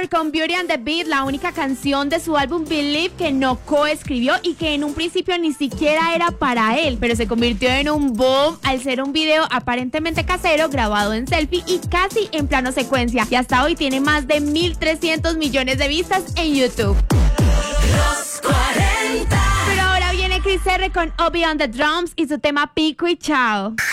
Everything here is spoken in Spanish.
Taylor con Beauty and the Beast, la única canción de su álbum Believe que no coescribió y que en un principio ni siquiera era para él, pero se convirtió en un boom al ser un video aparentemente casero grabado en selfie y casi en plano secuencia, y hasta hoy tiene más de 1.300 millones de vistas en YouTube. Los 40. Pero ahora viene Chris R con Obi on the Drums y su tema Pico y Chao.